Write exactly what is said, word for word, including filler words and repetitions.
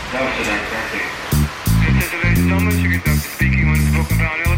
That was an exactly. This is the ladies and gentlemen, you can start speaking on spoken about